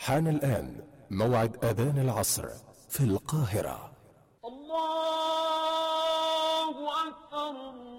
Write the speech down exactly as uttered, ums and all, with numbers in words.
حان الآن موعد أذان العصر في القاهرة. الله أكبر.